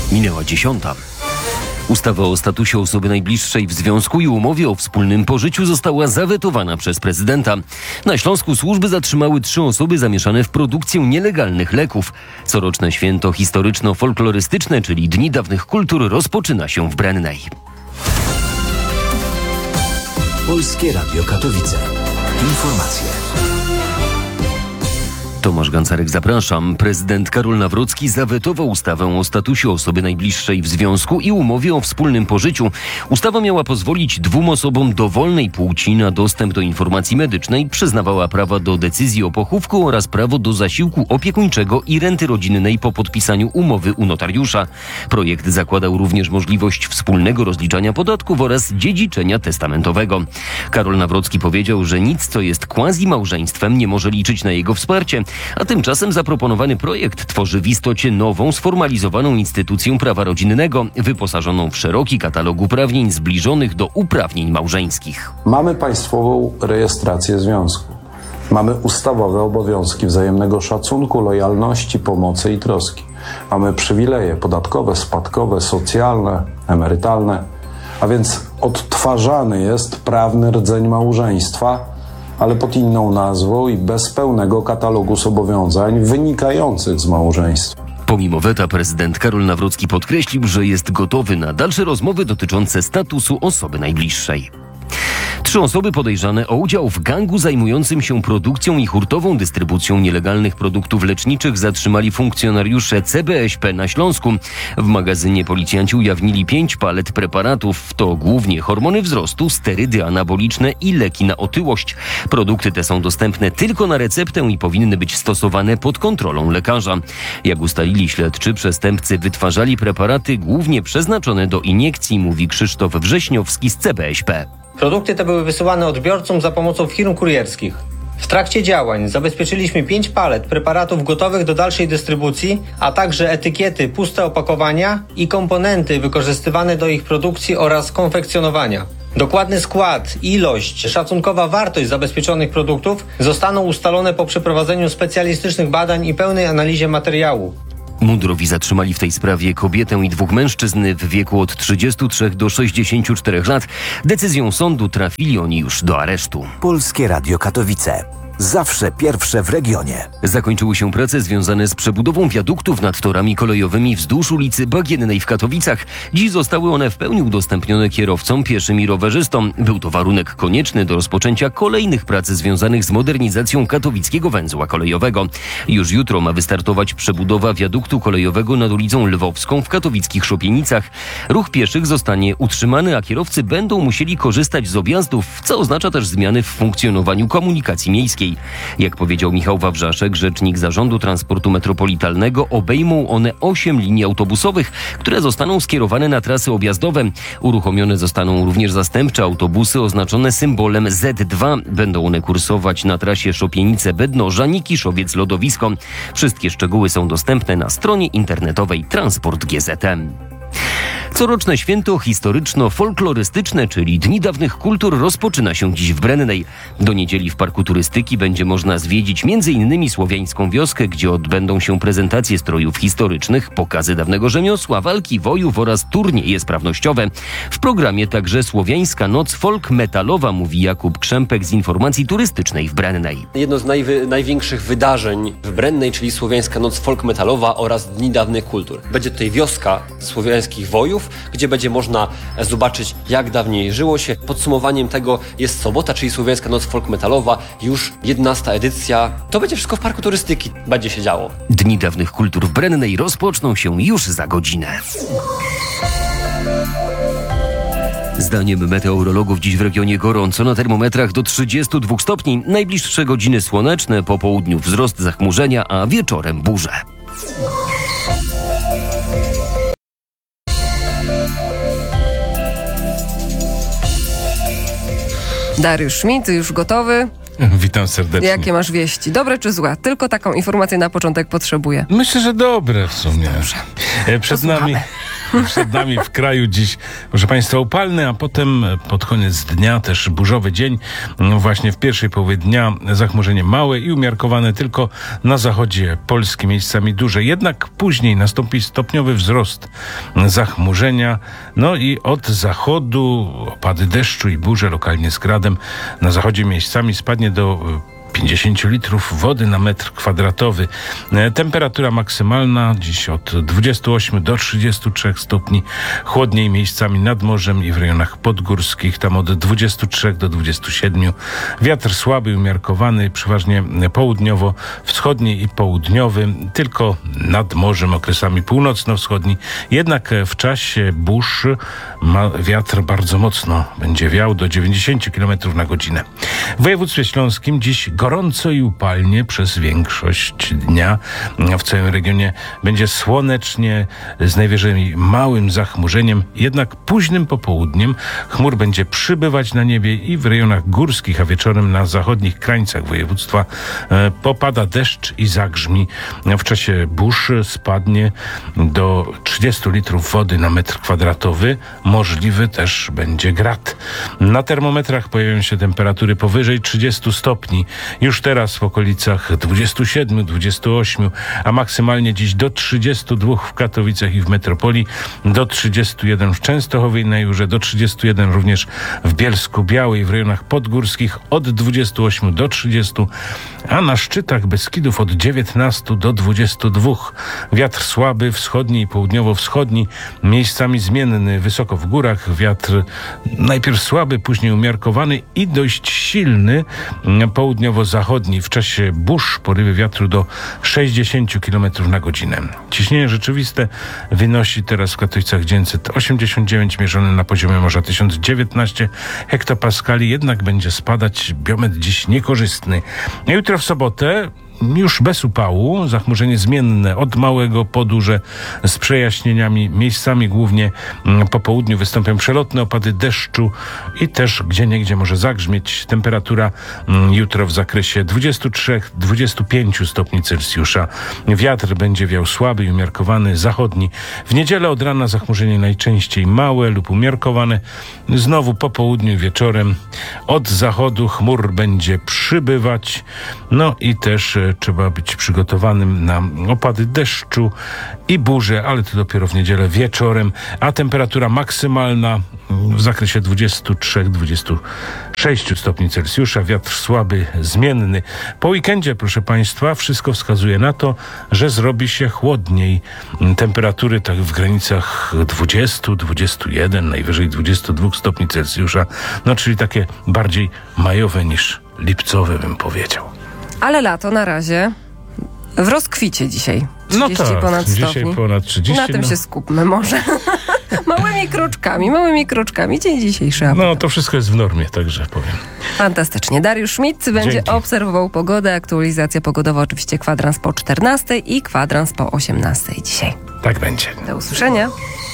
Minęła 10. Ustawa o statusie osoby najbliższej w związku i umowie o wspólnym pożyciu została zawetowana przez prezydenta. Na Śląsku służby zatrzymały 3 osoby zamieszane w produkcję nielegalnych leków. Coroczne święto historyczno-folklorystyczne, czyli Dni Dawnych Kultur, rozpoczyna się w Brennej. Polskie Radio Katowice. Informacje. Tomasz Gancarek, zapraszam. Prezydent Karol Nawrocki zawetował ustawę o statusie osoby najbliższej w związku i umowie o wspólnym pożyciu. Ustawa miała pozwolić 2 osobom dowolnej płci na dostęp do informacji medycznej, przyznawała prawa do decyzji o pochówku oraz prawo do zasiłku opiekuńczego i renty rodzinnej po podpisaniu umowy u notariusza. Projekt zakładał również możliwość wspólnego rozliczania podatków oraz dziedziczenia testamentowego. Karol Nawrocki powiedział, że nic, co jest quasi-małżeństwem, nie może liczyć na jego wsparcie. A tymczasem zaproponowany projekt tworzy w istocie nową, sformalizowaną instytucję prawa rodzinnego, wyposażoną w szeroki katalog uprawnień zbliżonych do uprawnień małżeńskich. Mamy państwową rejestrację związku. Mamy ustawowe obowiązki wzajemnego szacunku, lojalności, pomocy i troski. Mamy przywileje podatkowe, spadkowe, socjalne, emerytalne. A więc odtwarzany jest prawny rdzeń małżeństwa, ale pod inną nazwą i bez pełnego katalogu zobowiązań wynikających z małżeństwa. Pomimo weta prezydent Karol Nawrocki podkreślił, że jest gotowy na dalsze rozmowy dotyczące statusu osoby najbliższej. 3 osoby podejrzane o udział w gangu zajmującym się produkcją i hurtową dystrybucją nielegalnych produktów leczniczych zatrzymali funkcjonariusze CBŚP na Śląsku. W magazynie policjanci ujawnili 5 palet preparatów. To głównie hormony wzrostu, sterydy anaboliczne i leki na otyłość. Produkty te są dostępne tylko na receptę i powinny być stosowane pod kontrolą lekarza. Jak ustalili śledczy, przestępcy wytwarzali preparaty głównie przeznaczone do iniekcji, mówi Krzysztof Wrześniowski z CBŚP. Produkty te były wysyłane odbiorcom za pomocą firm kurierskich. W trakcie działań zabezpieczyliśmy 5 palet preparatów gotowych do dalszej dystrybucji, a także etykiety, puste opakowania i komponenty wykorzystywane do ich produkcji oraz konfekcjonowania. Dokładny skład, ilość, szacunkowa wartość zabezpieczonych produktów zostaną ustalone po przeprowadzeniu specjalistycznych badań i pełnej analizie materiału. Mundurowi zatrzymali w tej sprawie kobietę i 2 mężczyzn w wieku od 33 do 64 lat. Decyzją sądu trafili oni już do aresztu. Polskie Radio Katowice. Zawsze pierwsze w regionie. Zakończyły się prace związane z przebudową wiaduktów nad torami kolejowymi wzdłuż ulicy Bagiennej w Katowicach. Dziś zostały one w pełni udostępnione kierowcom, pieszym i rowerzystom. Był to warunek konieczny do rozpoczęcia kolejnych prac związanych z modernizacją katowickiego węzła kolejowego. Już jutro ma wystartować przebudowa wiaduktu kolejowego nad ulicą Lwowską w katowickich Szopienicach. Ruch pieszych zostanie utrzymany, a kierowcy będą musieli korzystać z objazdów, co oznacza też zmiany w funkcjonowaniu komunikacji miejskiej. Jak powiedział Michał Wawrzaszek, rzecznik Zarządu Transportu Metropolitalnego, obejmą one 8 linii autobusowych, które zostaną skierowane na trasy objazdowe. Uruchomione zostaną również zastępcze autobusy oznaczone symbolem Z2. Będą one kursować na trasie Szopienice-Bedno, Żaniki-Szowiec-Lodowisko. Wszystkie szczegóły są dostępne na stronie internetowej Transport GZM. Coroczne święto historyczno-folklorystyczne, czyli Dni Dawnych Kultur, rozpoczyna się dziś w Brennej. Do niedzieli w Parku Turystyki będzie można zwiedzić m.in. słowiańską wioskę, gdzie odbędą się prezentacje strojów historycznych, pokazy dawnego rzemiosła, walki wojów oraz turnieje sprawnościowe. W programie także Słowiańska Noc Folk-Metalowa, mówi Jakub Krzempek z Informacji Turystycznej w Brennej. Jedno z największych wydarzeń w Brennej, czyli Słowiańska Noc Folk-Metalowa oraz Dni Dawnych Kultur. Będzie tutaj wioska słowiańskich wojów, gdzie będzie można zobaczyć, jak dawniej żyło się. Podsumowaniem tego jest sobota, czyli Słowiańska Noc Folk-Metalowa, już 11. edycja. To będzie wszystko w Parku Turystyki, będzie się działo. Dni Dawnych Kultur w Brennej rozpoczną się już za godzinę. Zdaniem meteorologów dziś w regionie gorąco, na termometrach do 32 stopni. Najbliższe godziny słoneczne, po południu wzrost zachmurzenia, a wieczorem burze. Dariusz Szmit, już gotowy? Witam serdecznie. Jakie masz wieści? Dobre czy złe? Tylko taką informację na początek potrzebuję. Myślę, że dobre w sumie. Dobrze. Przed nami Przed nami w kraju dziś, proszę Państwa, upalny, a potem pod koniec dnia też burzowy dzień. Właśnie w pierwszej połowie dnia zachmurzenie małe i umiarkowane tylko na zachodzie Polski, miejscami duże. Jednak później nastąpi stopniowy wzrost zachmurzenia. No i od zachodu opady deszczu i burze, lokalnie z gradem. Na zachodzie miejscami spadnie do 50 litrów wody na metr kwadratowy. Temperatura maksymalna dziś od 28 do 33 stopni. Chłodniej miejscami nad morzem i w rejonach podgórskich, tam od 23 do 27. Wiatr słaby, umiarkowany, przeważnie południowo-wschodni i południowy, tylko nad morzem okresami północno-wschodni. Jednak w czasie burz wiatr bardzo mocno będzie wiał do 90 km na godzinę. W województwie śląskim dziś gorąco i upalnie przez większość dnia. W całym regionie będzie słonecznie, z najwyżej małym zachmurzeniem, jednak późnym popołudniem chmur będzie przybywać na niebie i w rejonach górskich, a wieczorem na zachodnich krańcach województwa popada deszcz i zagrzmi. W czasie burz spadnie do 30 litrów wody na metr kwadratowy. Możliwy też będzie grad. Na termometrach pojawią się temperatury powyżej 30 stopni. Już teraz w okolicach 27, 28, a maksymalnie dziś do 32 w Katowicach i w metropolii, do 31 w Częstochowie i na Jurze, do 31 również w Bielsku-Białej, w rejonach podgórskich od 28 do 30, a na szczytach Beskidów od 19 do 22. Wiatr słaby, wschodni i południowo-wschodni, miejscami zmienny, wysoko w górach. Wiatr najpierw słaby, później umiarkowany i dość silny, południowo-zachodni. W czasie burz porywy wiatru do 60 km na godzinę. Ciśnienie rzeczywiste wynosi teraz w Katowicach 989, mierzone na poziomie morza 1019 hektopaskali, jednak będzie spadać. Biometr dziś niekorzystny. Jutro w sobotę już bez upału, zachmurzenie zmienne od małego po duże z przejaśnieniami. Miejscami głównie po południu wystąpią przelotne opady deszczu i też gdzieniegdzie może zagrzmieć. Temperatura jutro w zakresie 23-25 stopni Celsjusza. Wiatr będzie wiał słaby i umiarkowany, zachodni. W niedzielę od rana zachmurzenie najczęściej małe lub umiarkowane. Znowu po południu i wieczorem od zachodu chmur będzie przybywać. No i też trzeba być przygotowanym na opady deszczu i burze, ale to dopiero w niedzielę wieczorem, a temperatura maksymalna w zakresie 23-26 stopni Celsjusza. Wiatr słaby, zmienny. Po weekendzie, proszę Państwa, wszystko wskazuje na to, że zrobi się chłodniej. Temperatury tak w granicach 20, 21, najwyżej 22 stopni Celsjusza. No, czyli takie bardziej majowe niż lipcowe, bym powiedział. Ale lato na razie w rozkwicie dzisiaj. 30 no tak, ponad dzisiaj stopni. ponad 30. Na tym się skupmy może. małymi kruczkami. Dzień dzisiejszy. No to wszystko jest w normie, także powiem. Fantastycznie. Dariusz Schmidt będzie Dzięki. obserwował pogodę. Aktualizacja pogodowa oczywiście kwadrans po 14 i kwadrans po 18 dzisiaj. Tak będzie. Do usłyszenia.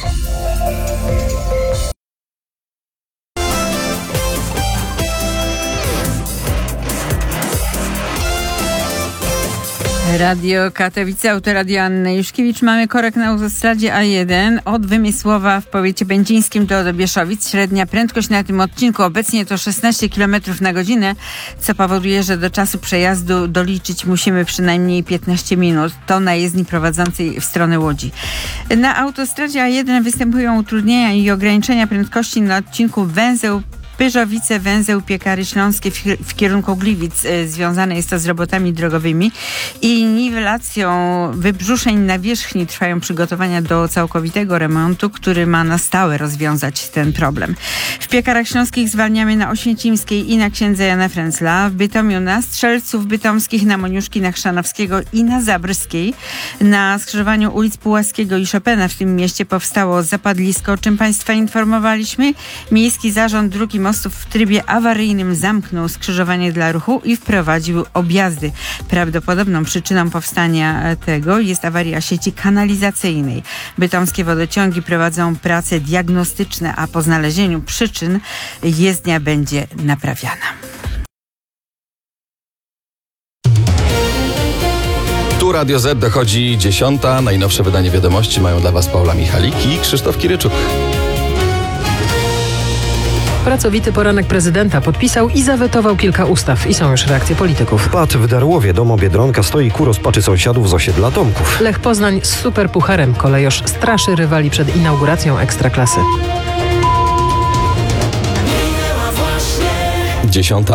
Radio Katowice, Autoradio Anna Juszkiewicz. Mamy korek na autostradzie A1 od Wymysłowa w powiecie będzińskim do Dobieszowic. Średnia prędkość na tym odcinku obecnie to 16 km na godzinę, co powoduje, że do czasu przejazdu doliczyć musimy przynajmniej 15 minut. To na jezdni prowadzącej w stronę Łodzi. Na autostradzie A1 występują utrudnienia i ograniczenia prędkości na odcinku węzeł Pyrzowice, węzeł Piekary Śląskie w kierunku Gliwic. Związane jest to z robotami drogowymi i niwelacją wybrzuszeń na wierzchni. Trwają przygotowania do całkowitego remontu, który ma na stałe rozwiązać ten problem. W Piekarach Śląskich zwalniamy na Oświęcimskiej i na Księdza Jana Frędzla, w Bytomiu na Strzelców Bytomskich, na Moniuszki, na Chrzanowskiego i na Zabrskiej. Na skrzyżowaniu ulic Pułaskiego i Chopina w tym mieście powstało zapadlisko, o czym Państwa informowaliśmy. Miejski Zarząd Dróg i Mostów w trybie awaryjnym zamknął skrzyżowanie dla ruchu i wprowadził objazdy. Prawdopodobną przyczyną powstania tego jest awaria sieci kanalizacyjnej. Bytomskie wodociągi prowadzą prace diagnostyczne, a po znalezieniu przyczyn jezdnia będzie naprawiana. Tu Radio Z dochodzi 10. Najnowsze wydanie wiadomości mają dla Was Paula Michalik i Krzysztof Kiryczuk. Pracowity poranek prezydenta podpisał i zawetował kilka ustaw i są już reakcje polityków. Pad w Darłowie, dom Biedronka stoi ku rozpaczy sąsiadów z osiedla Tomków. Lech Poznań z superpucharem. Kolejorz straszy rywali przed inauguracją Ekstraklasy. 10.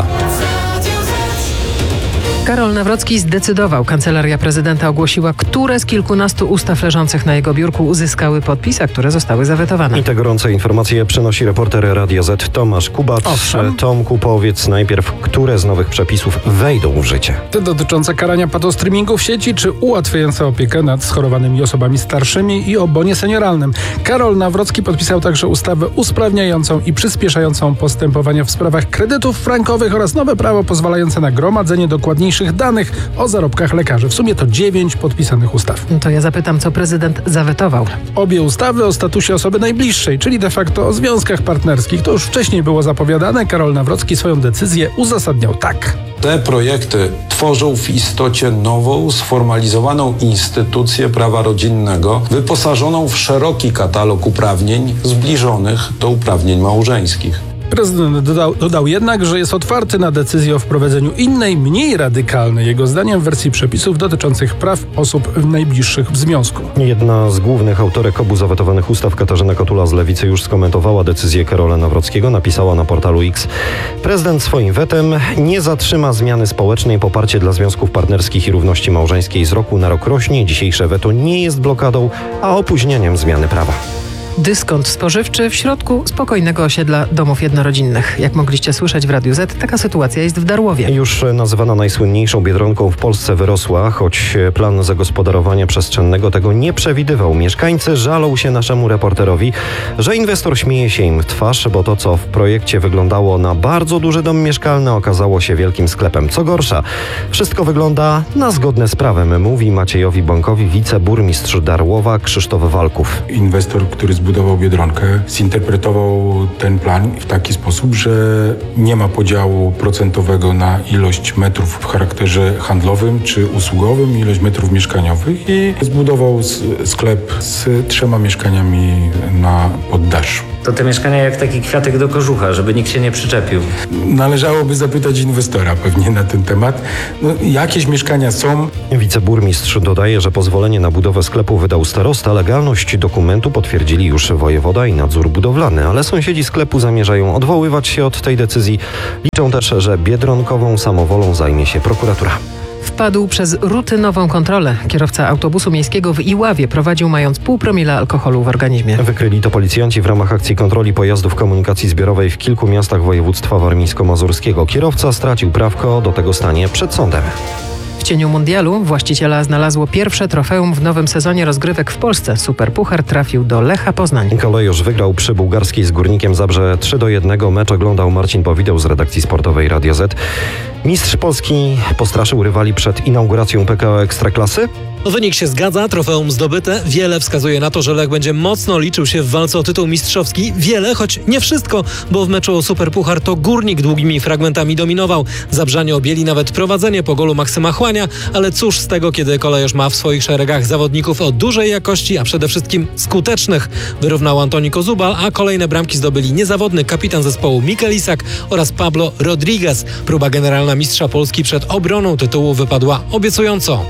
Karol Nawrocki zdecydował. Kancelaria prezydenta ogłosiła, które z kilkunastu ustaw leżących na jego biurku uzyskały podpis, a które zostały zawetowane. I te gorące informacje przynosi reporter Radia Z Tomasz Kubacz. Owszem. Tomku, powiedz najpierw, które z nowych przepisów wejdą w życie? Te dotyczące karania patostreamingu w sieci, czy ułatwiające opiekę nad schorowanymi osobami starszymi i o bonie senioralnym. Karol Nawrocki podpisał także ustawę usprawniającą i przyspieszającą postępowania w sprawach kredytów frankowych oraz nowe prawo pozwalające na gromadzenie dokładniejszych danych o zarobkach lekarzy. W sumie to 9 podpisanych ustaw. To ja zapytam, co prezydent zawetował. Obie ustawy o statusie osoby najbliższej, czyli de facto o związkach partnerskich. To już wcześniej było zapowiadane. Karol Nawrocki swoją decyzję uzasadniał tak. Te projekty tworzą w istocie nową, sformalizowaną instytucję prawa rodzinnego, wyposażoną w szeroki katalog uprawnień zbliżonych do uprawnień małżeńskich. Prezydent dodał jednak, że jest otwarty na decyzję o wprowadzeniu innej, mniej radykalnej, jego zdaniem, wersji przepisów dotyczących praw osób najbliższych w związku. Jedna z głównych autorek obu zawetowanych ustaw, Katarzyna Kotula z Lewicy, już skomentowała decyzję Karola Nawrockiego. Napisała na portalu X: prezydent swoim wetem nie zatrzyma zmiany społecznej. Poparcie dla związków partnerskich i równości małżeńskiej z roku na rok rośnie. Dzisiejsze weto nie jest blokadą, a opóźnieniem zmiany prawa. Dyskont spożywczy w środku spokojnego osiedla domów jednorodzinnych. Jak mogliście słyszeć w Radiu Z, taka sytuacja jest w Darłowie. Już nazywana najsłynniejszą Biedronką w Polsce wyrosła, choć plan zagospodarowania przestrzennego tego nie przewidywał. Mieszkańcy żalą się naszemu reporterowi, że inwestor śmieje się im w twarz, bo to, co w projekcie wyglądało na bardzo duży dom mieszkalny, okazało się wielkim sklepem. Co gorsza, wszystko wygląda na zgodne z prawem, mówi Maciejowi Bąkowi wiceburmistrz Darłowa Krzysztof Walków. Inwestor, który zbudował Biedronkę, zinterpretował ten plan w taki sposób, że nie ma podziału procentowego na ilość metrów w charakterze handlowym czy usługowym, ilość metrów mieszkaniowych i zbudował sklep z 3 mieszkaniami na poddaszu. To te mieszkania jak taki kwiatek do kożucha, żeby nikt się nie przyczepił. Należałoby zapytać inwestora pewnie na ten temat. Jakieś mieszkania są. Wiceburmistrz dodaje, że pozwolenie na budowę sklepu wydał starosta. Legalność dokumentu potwierdzili już wojewoda i nadzór budowlany, ale sąsiedzi sklepu zamierzają odwoływać się od tej decyzji. Liczą też, że biedronkową samowolą zajmie się prokuratura. Wpadł przez rutynową kontrolę. Kierowca autobusu miejskiego w Iławie prowadził mając 0,5 promila alkoholu w organizmie. Wykryli to policjanci w ramach akcji kontroli pojazdów komunikacji zbiorowej w kilku miastach województwa warmińsko-mazurskiego. Kierowca stracił prawko, do tego stanie przed sądem. W cieniu mundialu właściciela znalazło pierwsze trofeum w nowym sezonie rozgrywek w Polsce. Superpuchar trafił do Lecha Poznań. Kolejorz wygrał przy bułgarskiej z Górnikiem Zabrze 3-1. Mecz oglądał Marcin Powideł z redakcji sportowej Radio Z. Mistrz Polski postraszył rywali przed inauguracją PKO Ekstraklasy? Wynik się zgadza, trofeum zdobyte. Wiele wskazuje na to, że Lech będzie mocno liczył się w walce o tytuł mistrzowski. Wiele, choć nie wszystko, bo w meczu o Superpuchar to Górnik długimi fragmentami dominował. Zabrzanie objęli nawet prowadzenie po golu Maksyma Chłania, ale cóż z tego, kiedy Kolejorz ma w swoich szeregach zawodników o dużej jakości, a przede wszystkim skutecznych. Wyrównał Antoni Kozubal, a kolejne bramki zdobyli niezawodny kapitan zespołu Mikel Isak oraz Pablo Rodriguez. Próba generalna mistrza Polski przed obroną tytułu wypadła obiecująco.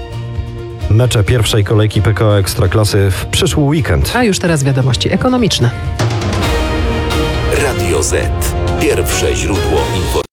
Mecze pierwszej kolejki PKO Ekstraklasy w przyszły weekend. A już teraz wiadomości ekonomiczne. Radio Z. Pierwsze źródło informacji.